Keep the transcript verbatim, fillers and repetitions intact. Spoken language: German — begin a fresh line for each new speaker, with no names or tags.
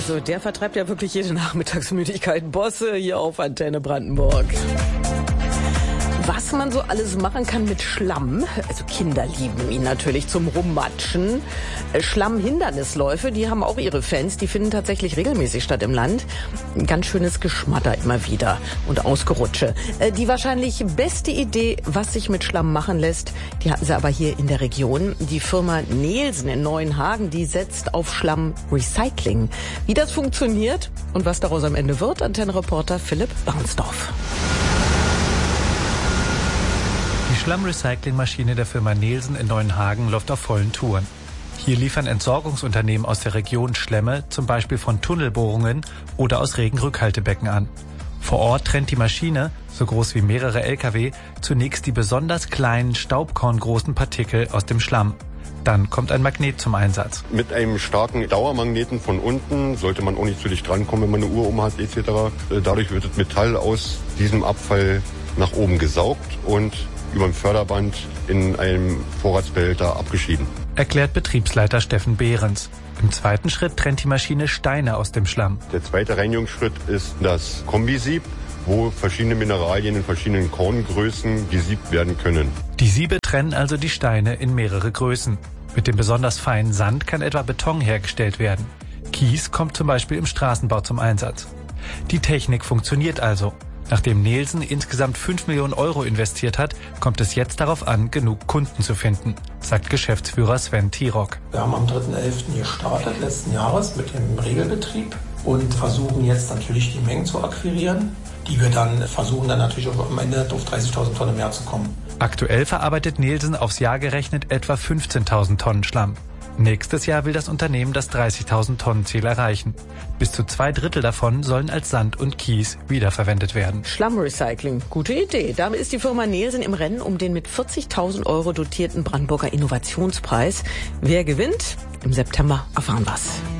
Also der vertreibt ja wirklich jede Nachmittagsmüdigkeit. Bosse hier auf Antenne Brandenburg. Was man so alles machen kann mit Schlamm, also Kinder lieben ihn natürlich zum Rummatschen. Schlammhindernisläufe, die haben auch ihre Fans, die finden tatsächlich regelmäßig statt im Land. Ein ganz schönes Geschmatter immer wieder und Ausgerutsche. Die wahrscheinlich beste Idee, was sich mit Schlamm machen lässt, die hatten sie aber hier in der Region. Die Firma Nielsen in Neuenhagen, die setzt auf Schlammrecycling. Wie das funktioniert und was daraus am Ende wird, Antenne-Reporter Philipp Barnsdorf.
Die Schlammrecyclingmaschine der Firma Nielsen in Neuenhagen läuft auf vollen Touren. Hier liefern Entsorgungsunternehmen aus der Region Schlemme, zum Beispiel von Tunnelbohrungen oder aus Regenrückhaltebecken an. Vor Ort trennt die Maschine, so groß wie mehrere L K W, zunächst die besonders kleinen, staubkorngroßen Partikel aus dem Schlamm. Dann kommt ein Magnet zum Einsatz.
Mit einem starken Dauermagneten von unten sollte man auch nicht zu dicht rankommen, wenn man eine Uhr um hat et cetera. Dadurch wird das Metall aus diesem Abfall nach oben gesaugt und über ein Förderband in einem Vorratsbehälter abgeschieden.
Erklärt Betriebsleiter Steffen Behrens. Im zweiten Schritt trennt die Maschine Steine aus dem Schlamm.
Der zweite Reinigungsschritt ist das Kombisieb, wo verschiedene Mineralien in verschiedenen Korngrößen gesiebt werden können.
Die Siebe trennen also die Steine in mehrere Größen. Mit dem besonders feinen Sand kann etwa Beton hergestellt werden. Kies kommt zum Beispiel im Straßenbau zum Einsatz. Die Technik funktioniert also. Nachdem Nielsen insgesamt fünf Millionen Euro investiert hat, kommt es jetzt darauf an, genug Kunden zu finden, sagt Geschäftsführer Sven Tirock.
Wir haben am dritten elften gestartet letzten Jahres mit dem Regelbetrieb und versuchen jetzt natürlich die Mengen zu akquirieren, die wir dann versuchen dann natürlich am Ende auf dreißigtausend Tonnen im Jahr zu kommen.
Aktuell verarbeitet Nielsen aufs Jahr gerechnet etwa fünfzehntausend Tonnen Schlamm. Nächstes Jahr will das Unternehmen das dreißigtausend Tonnen Ziel erreichen. Bis zu zwei Drittel davon sollen als Sand und Kies wiederverwendet werden.
Schlammrecycling, gute Idee. Damit ist die Firma Nielsen im Rennen um den mit vierzigtausend Euro dotierten Brandenburger Innovationspreis. Wer gewinnt? Im September erfahren wir's.